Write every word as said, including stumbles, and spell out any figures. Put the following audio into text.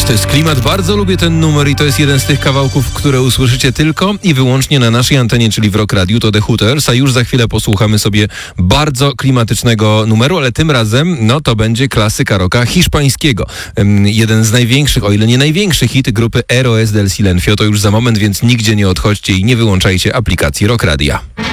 To jest klimat, bardzo lubię ten numer i to jest jeden z tych kawałków, które usłyszycie tylko i wyłącznie na naszej antenie, czyli w Rock Radio, to The Hooters, a już za chwilę posłuchamy sobie bardzo klimatycznego numeru, ale tym razem, no to będzie klasyka rocka hiszpańskiego. Jeden z największych, o ile nie największy hit grupy Héroes del Silencio, to już za moment, więc nigdzie nie odchodźcie i nie wyłączajcie aplikacji Rock Radia.